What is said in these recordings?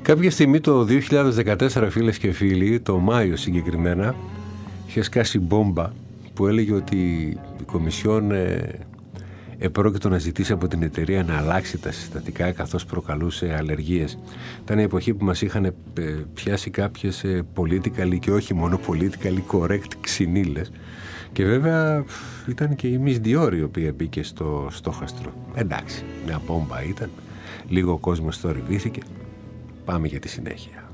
Κάποια στιγμή το 2014, φίλες και φίλοι, το Μάιο συγκεκριμένα, είχε σκάσει μπόμπα που έλεγε ότι η Κομισιόν επρόκειτο να ζητήσει από την εταιρεία να αλλάξει τα συστατικά καθώς προκαλούσε αλλεργίες. Ήταν η εποχή που μας είχαν πιάσει κάποιες politically και όχι μόνο politically correct ξυνήλες. Και βέβαια ήταν και η Miss Dior η οποία μπήκε στο στόχαστρο. Εντάξει, μια μπόμπα ήταν. Λίγο ο κόσμος θορυβήθηκε. Πάμε για τη συνέχεια.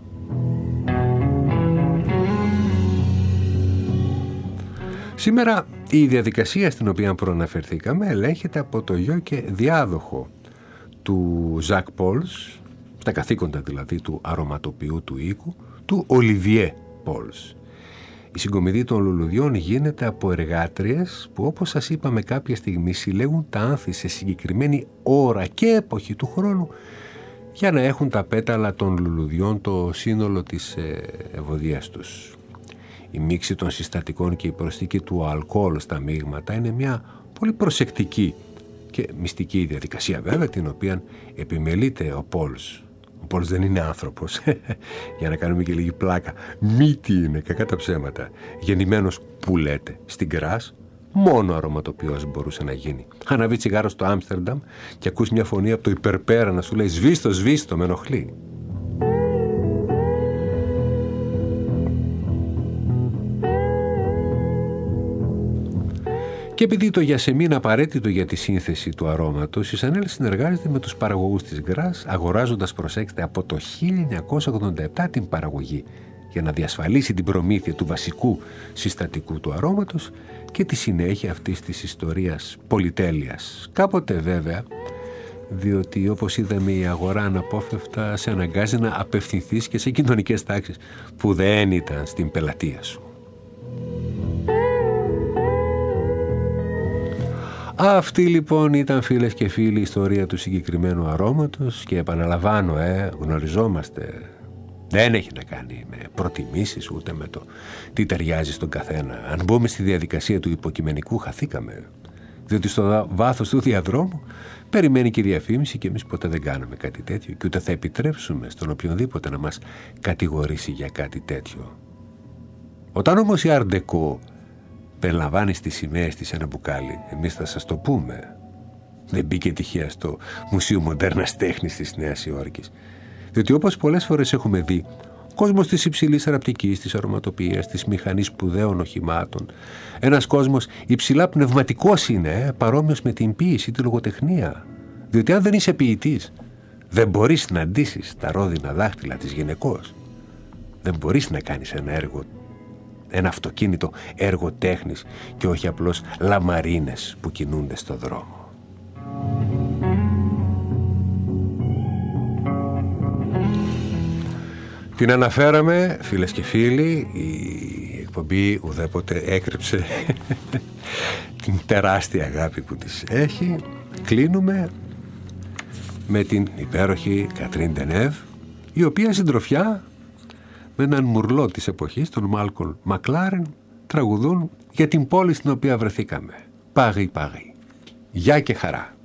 Σήμερα η διαδικασία στην οποία προαναφερθήκαμε ελέγχεται από το γιο και διάδοχο του Ζακ Πόλς, στα καθήκοντα δηλαδή του αρωματοποιού του οίκου, του Ολιβιέ Πόλς. Η συγκομιδή των λουλουδιών γίνεται από εργάτριες που, όπως σας είπαμε, κάποια στιγμή συλλέγουν τα άνθη σε συγκεκριμένη ώρα και εποχή του χρόνου για να έχουν τα πέταλα των λουλουδιών το σύνολο της ευωδίας τους. Η μίξη των συστατικών και η προσθήκη του αλκοόλ στα μείγματα είναι μια πολύ προσεκτική και μυστική διαδικασία, βέβαια, την οποία επιμελείται ο Πόλς. Ο Πόλς δεν είναι άνθρωπος, για να κάνουμε και λίγη πλάκα. Μύτη είναι, κακά τα ψέματα. Γεννημένος που λέτε στην Γκράς, μόνο αρωματοποιός μπορούσε να γίνει. Αναβεί τσιγάρο στο Άμστερνταμ και ακούς μια φωνή από το υπερπέρα να σου λέει «Σβήστο, σβήστο, με ενοχλεί». Και επειδή το γιασεμί είναι απαραίτητο για τη σύνθεση του αρώματος, η Σανέλ συνεργάζεται με τους παραγωγούς της Γκράς, αγοράζοντας, προσέξτε, από το 1987 την παραγωγή για να διασφαλίσει την προμήθεια του βασικού συστατικού του αρώματος και τη συνέχεια αυτής της ιστορίας πολυτέλειας. Κάποτε βέβαια, διότι όπως είδαμε η αγορά αναπόφευκτα σε αναγκάζει να απευθυνθείς και σε κοινωνικές τάξεις που δεν ήταν στην πελατεία σου. Αυτή λοιπόν ήταν, φίλες και φίλοι, η ιστορία του συγκεκριμένου αρώματος και επαναλαμβάνω, γνωριζόμαστε, δεν έχει να κάνει με προτιμήσεις ούτε με το τι ταιριάζει στον καθένα. Αν μπούμε στη διαδικασία του υποκειμενικού χαθήκαμε, διότι στο βάθος του διαδρόμου περιμένει και η διαφήμιση και εμείς ποτέ δεν κάνουμε κάτι τέτοιο και ούτε θα επιτρέψουμε στον οποιονδήποτε να μας κατηγορήσει για κάτι τέτοιο. Όταν όμως η Art Deco περιλαμβάνει στις σημαίες της ένα μπουκάλι, εμείς θα σας το πούμε. Δεν μπήκε τυχαία στο Μουσείο Μοντέρνας Τέχνης της Νέας Υόρκης. Διότι όπως πολλές φορές έχουμε δει, ο κόσμος της υψηλής αραπτικής, της αρωματοποιίας, της μηχανής σπουδαίων οχημάτων, ένας κόσμος υψηλά πνευματικός είναι, παρόμοιος με την ποίηση, τη λογοτεχνία. Διότι αν δεν είσαι ποιητής, δεν μπορείς να ντύσεις τα ρόδινα δάχτυλα της γυναικός. Δεν μπορείς να κάνεις ένα έργο, ένα αυτοκίνητο έργο τέχνης και όχι απλώς λαμαρίνες που κινούνται στο δρόμο. Την αναφέραμε, φίλες και φίλοι, η εκπομπή ουδέποτε έκρυψε την τεράστια αγάπη που της έχει. Κλείνουμε με την υπέροχη Κατρίν Ντενέβ, η οποία συντροφιά με έναν μουρλό της εποχής, τον Μάλκολμ Μακλάρεν, τραγουδούν για την πόλη στην οποία βρεθήκαμε. Πάγι, πάγι. Γεια και χαρά.